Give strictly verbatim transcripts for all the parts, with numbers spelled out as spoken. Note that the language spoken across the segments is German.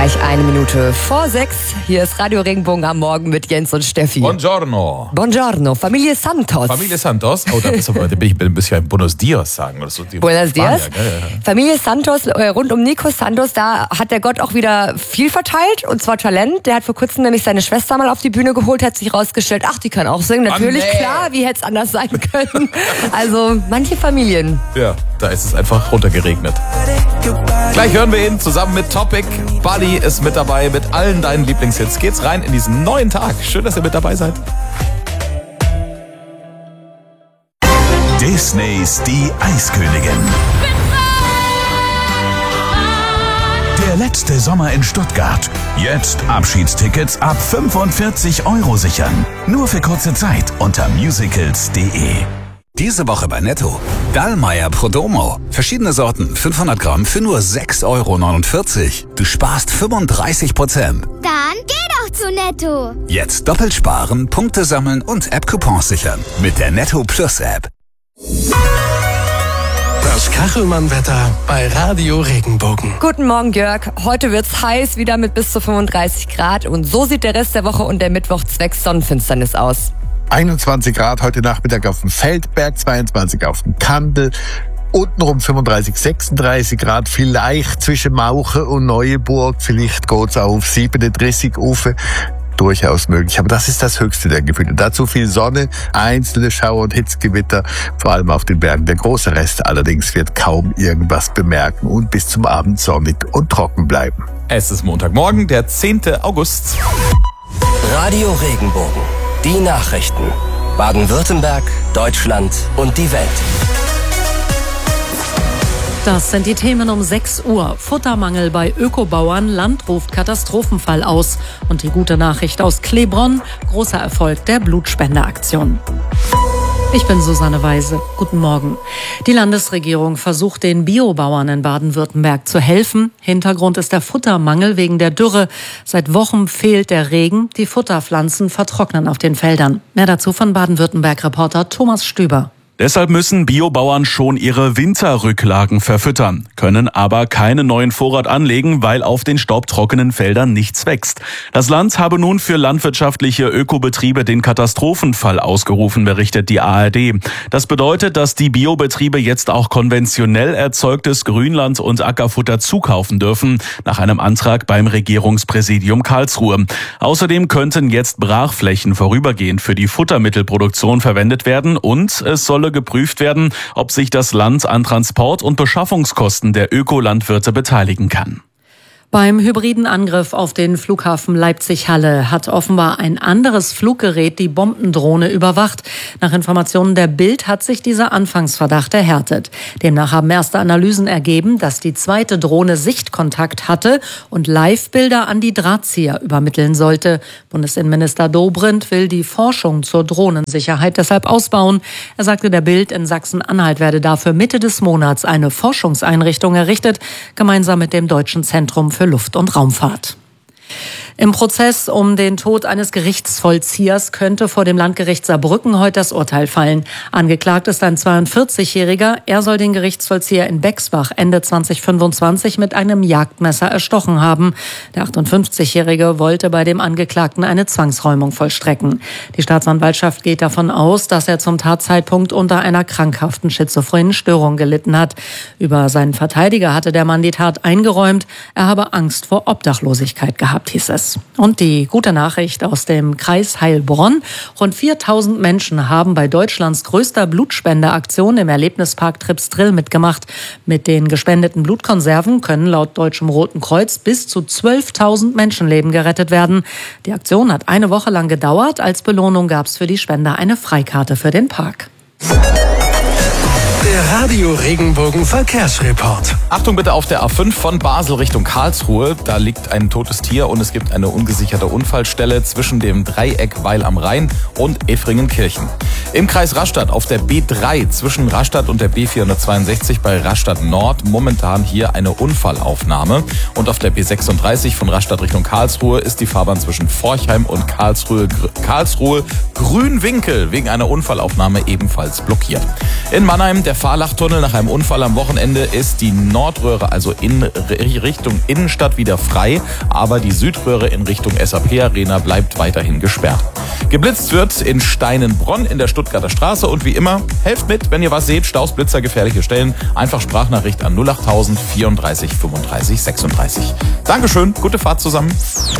Gleich eine Minute vor sechs. Hier ist Radio Regenbogen am Morgen mit Jens und Steffi. Buongiorno. Buongiorno. Familie Santos. Familie Santos. Oh, da bist du, da bin ich ein bisschen Buenos Dias sagen. Oder so. Die Buenos Dias. Spanier, ja, ja. Familie Santos, äh, rund um Nico Santos, da hat der Gott auch wieder viel verteilt. Und zwar Talent. Der hat vor kurzem nämlich seine Schwester mal auf die Bühne geholt, hat sich rausgestellt, ach, die kann auch singen. Natürlich, oh, nee. Klar, wie hätte es anders sein können. Also, manche Familien. Ja, da ist es einfach runtergeregnet. Gleich hören wir ihn zusammen mit Topic. Buddy ist mit dabei mit allen deinen Lieblingshits. Geht's rein in diesen neuen Tag. Schön, dass ihr mit dabei seid. Disneys Die Eiskönigin. Der letzte Sommer in Stuttgart. Jetzt Abschiedstickets ab fünfundvierzig Euro sichern. Nur für kurze Zeit unter musicals punkt de. Diese Woche bei Netto. Dallmayr Prodomo. Verschiedene Sorten, fünfhundert Gramm für nur sechs Euro neunundvierzig. Du sparst fünfunddreißig Prozent. Dann geh doch zu Netto. Jetzt doppelt sparen, Punkte sammeln und App-Coupons sichern. Mit der Netto Plus App. Das Kachelmann-Wetter bei Radio Regenbogen. Guten Morgen, Jörg. Heute wird's heiß, wieder mit bis zu fünfunddreißig Grad. Und so sieht der Rest der Woche und der Mittwoch zwecks Sonnenfinsternis aus. einundzwanzig Grad heute Nachmittag auf dem Feldberg, zweiundzwanzig auf dem Kandel, untenrum fünfunddreißig, sechsunddreißig Grad, vielleicht zwischen Mauche und Neuenburg, vielleicht geht's auch auf siebenunddreißig auf, durchaus möglich. Aber das ist das höchste der Gefühle. Dazu viel Sonne, einzelne Schauer und Hitzgewitter, vor allem auf den Bergen. Der große Rest allerdings wird kaum irgendwas bemerken und bis zum Abend sonnig und trocken bleiben. Es ist Montagmorgen, der zehnten August. Radio Regenbogen. Die Nachrichten. Baden-Württemberg, Deutschland und die Welt. Das sind die Themen um sechs Uhr. Futtermangel bei Ökobauern, Land ruft Katastrophenfall aus. Und die gute Nachricht aus Klebronn, großer Erfolg der Blutspendeaktion. Ich bin Susanne Weise. Guten Morgen. Die Landesregierung versucht, den Biobauern in Baden-Württemberg zu helfen. Hintergrund ist der Futtermangel wegen der Dürre. Seit Wochen fehlt der Regen. Die Futterpflanzen vertrocknen auf den Feldern. Mehr dazu von Baden-Württemberg-Reporter Thomas Stüber. Deshalb müssen Biobauern schon ihre Winterrücklagen verfüttern, können aber keinen neuen Vorrat anlegen, weil auf den staubtrockenen Feldern nichts wächst. Das Land habe nun für landwirtschaftliche Ökobetriebe den Katastrophenfall ausgerufen, berichtet die A R D. Das bedeutet, dass die Biobetriebe jetzt auch konventionell erzeugtes Grünland und Ackerfutter zukaufen dürfen, nach einem Antrag beim Regierungspräsidium Karlsruhe. Außerdem könnten jetzt Brachflächen vorübergehend für die Futtermittelproduktion verwendet werden und es soll geprüft werden, ob sich das Land an Transport- und Beschaffungskosten der Ökolandwirte beteiligen kann. Beim hybriden Angriff auf den Flughafen Leipzig-Halle hat offenbar ein anderes Fluggerät die Bombendrohne überwacht. Nach Informationen der Bild hat sich dieser Anfangsverdacht erhärtet. Demnach haben erste Analysen ergeben, dass die zweite Drohne Sichtkontakt hatte und Live-Bilder an die Drahtzieher übermitteln sollte. Bundesinnenminister Dobrindt will die Forschung zur Drohnensicherheit deshalb ausbauen. Er sagte der Bild, in Sachsen-Anhalt werde dafür Mitte des Monats eine Forschungseinrichtung errichtet, gemeinsam mit dem Deutschen Zentrum für Luft- und Raumfahrt. Im Prozess um den Tod eines Gerichtsvollziehers könnte vor dem Landgericht Saarbrücken heute das Urteil fallen. Angeklagt ist ein zweiundvierzigjähriger. Er soll den Gerichtsvollzieher in Bexbach Ende zweitausendfünfundzwanzig mit einem Jagdmesser erstochen haben. Der achtundfünfzigjährige wollte bei dem Angeklagten eine Zwangsräumung vollstrecken. Die Staatsanwaltschaft geht davon aus, dass er zum Tatzeitpunkt unter einer krankhaften schizophrenen Störung gelitten hat. Über seinen Verteidiger hatte der Mann die Tat eingeräumt. Er habe Angst vor Obdachlosigkeit gehabt, hieß es. Und die gute Nachricht aus dem Kreis Heilbronn. Rund viertausend Menschen haben bei Deutschlands größter Blutspendeaktion im Erlebnispark Tripsdrill mitgemacht. Mit den gespendeten Blutkonserven können laut Deutschem Roten Kreuz bis zu zwölftausend Menschenleben gerettet werden. Die Aktion hat eine Woche lang gedauert. Als Belohnung gab es für die Spender eine Freikarte für den Park. Der Radio Regenbogen Verkehrsreport. Achtung bitte auf der A fünf von Basel Richtung Karlsruhe. Da liegt ein totes Tier und es gibt eine ungesicherte Unfallstelle zwischen dem Dreieck Weil am Rhein und Effringenkirchen. Im Kreis Rastatt auf der B drei zwischen Rastatt und der B vierhundertzweiundsechzig bei Rastatt Nord momentan hier eine Unfallaufnahme. Und auf der B sechsunddreißig von Rastatt Richtung Karlsruhe ist die Fahrbahn zwischen Forchheim und Karlsruhe, Karlsruhe Grünwinkel wegen einer Unfallaufnahme ebenfalls blockiert. In Mannheim der Fahrlachtunnel. Nach einem Unfall am Wochenende ist die Nordröhre, also in Richtung Innenstadt, wieder frei. Aber die Südröhre in Richtung S A P Arena bleibt weiterhin gesperrt. Geblitzt wird in Steinenbronn in der Stuttgarter Straße. Und wie immer, helft mit, wenn ihr was seht, Staus, Blitzer, gefährliche Stellen. Einfach Sprachnachricht an null acht tausend vierunddreißig fünfunddreißig sechsunddreißig. Dankeschön, gute Fahrt zusammen.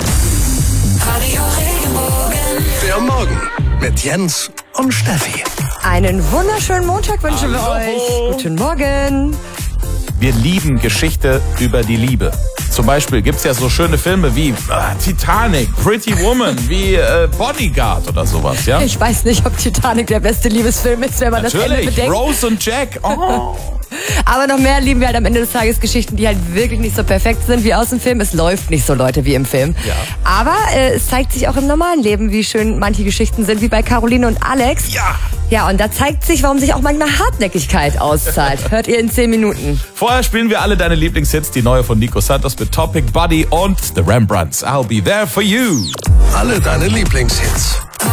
Der Morgen mit Jens und Steffi. Einen wunderschönen Montag wünschen wir Hallo. euch. Guten Morgen. Wir lieben Geschichte über die Liebe. Zum Beispiel gibt's ja so schöne Filme wie äh, Titanic, Pretty Woman, wie äh, Bodyguard oder sowas, ja? Ich weiß nicht, ob Titanic der beste Liebesfilm ist, wenn man Natürlich, das Ende bedenkt. Rose und Jack. Oh. Aber noch mehr lieben wir halt am Ende des Tages Geschichten, die halt wirklich nicht so perfekt sind wie aus dem Film. Es läuft nicht so, Leute, wie im Film. Ja. Aber äh, es zeigt sich auch im normalen Leben, wie schön manche Geschichten sind, wie bei Caroline und Alex. Ja. Ja, und da zeigt sich, warum sich auch manchmal Hartnäckigkeit auszahlt. Hört ihr in zehn Minuten. Vorher spielen wir alle deine Lieblingshits, die neue von Nico Santos mit Topic Buddy und The Rembrandts. I'll be there for you. Alle deine Lieblingshits.